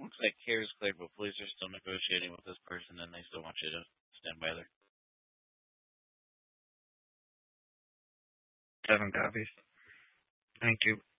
Looks like care is cleared, but police are still negotiating with this person, and they still want you to stand by there. 7 copies. Thank you.